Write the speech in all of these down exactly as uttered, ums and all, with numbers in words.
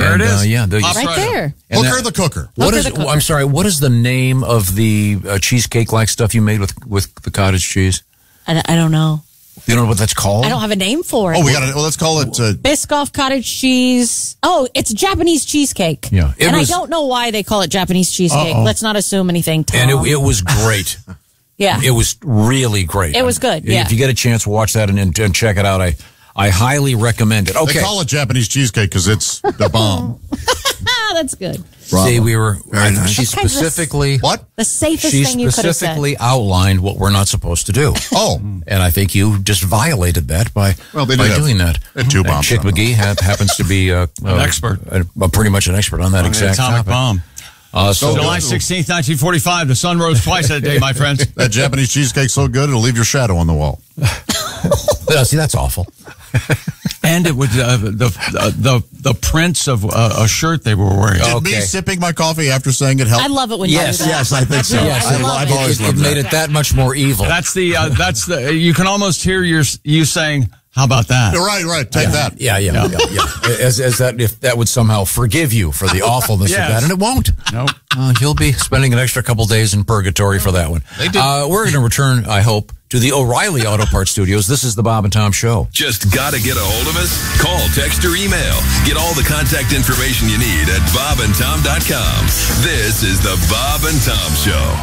There and, it is. Uh, yeah, the, right there. And Hooker that- the cooker. What Hooker is? the cooker. I'm sorry. What is the name of the uh, cheesecake-like stuff you made with with the cottage cheese? I, I don't know. You don't know what that's called? I don't have a name for it. Oh, we got to, well, let's call it, uh, Biscoff cottage cheese. Oh, it's Japanese cheesecake. Yeah, it and was- I don't know why they call it Japanese cheesecake. Uh-oh. Let's not assume anything, Tom. And it, it was great. yeah. It was really great. It was good, yeah. If you get a chance, watch that and, and, and check it out. I I highly recommend it. Okay. they call it Japanese cheesecake because it's the bomb. ah, that's good. See, we were. Very nice. She That's kind of the- specifically. What? The safest She thing you could have said. specifically outlined what we're not supposed to do. Oh. And I think you just violated that by, Well, they by did have- doing that. they had two And bombs Chick on them. McGee ha- happens to be uh, An uh, expert. uh, uh, pretty much an expert on that On the exact atomic topic. bomb. Uh, so, July sixteenth, nineteen forty-five. The sun rose twice that day, my friends. That Japanese cheesecake's so good, it'll leave your shadow on the wall. Yeah, see, that's awful. And it was uh, the uh, the the prints of uh, a shirt they were wearing. Did Okay. me sipping my coffee after saying it helped? I love it when Yes, you do that. yes, I think so. Yes, I, I love I've it. always It, it loved made that. it that much more evil. That's the uh, that's the you can almost hear your you saying, "How about that?" Right, right. Take that. Yeah, yeah, yeah, yeah. As, as that, if that would somehow forgive you for the awfulness Yes. of that, and it won't. Nope. Uh, you'll be spending an extra couple days in purgatory for that one. Uh, we're going to return, I hope, to the O'Reilly Auto Parts Studios. This is the Bob and Tom Show. Just gotta get a hold of us? Call, text, or email. Get all the contact information you need at bob and tom dot com. This is the Bob and Tom Show.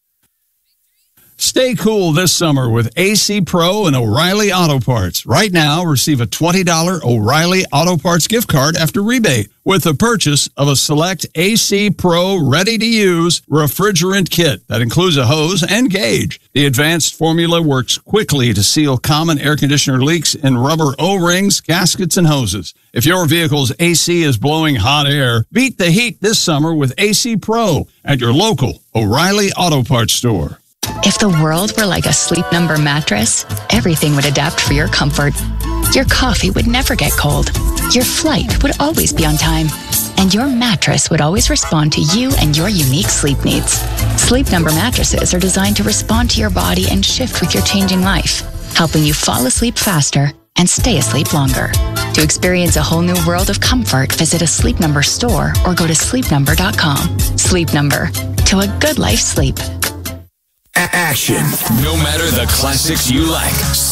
Stay cool this summer with A C Pro and O'Reilly Auto Parts. Right now, receive a twenty dollars O'Reilly Auto Parts gift card after rebate with the purchase of a select A C Pro ready-to-use refrigerant kit that includes a hose and gauge. The advanced formula works quickly to seal common air conditioner leaks in rubber O-rings, gaskets, and hoses. If your vehicle's A C is blowing hot air, beat the heat this summer with A C Pro at your local O'Reilly Auto Parts store. If the world were like a Sleep Number mattress, everything would adapt for your comfort. Your coffee would never get cold. Your flight would always be on time. And your mattress would always respond to you and your unique sleep needs. Sleep Number mattresses are designed to respond to your body and shift with your changing life, helping you fall asleep faster and stay asleep longer. To experience a whole new world of comfort, visit a Sleep Number store or go to sleep number dot com. Sleep Number. To a good life sleep. Action. No matter the classics you like,